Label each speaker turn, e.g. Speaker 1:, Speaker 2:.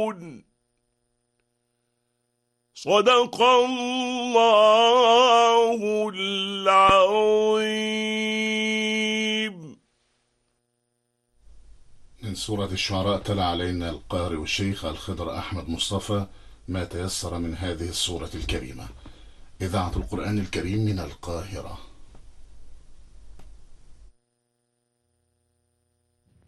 Speaker 1: صدق الله العظيم.
Speaker 2: من سورة الشعراء تلا علينا القارئ والشيخ الخضر أحمد مصطفى ما تيسر من هذه السورة الكريمة. إذاعة القرآن الكريم من القاهرة.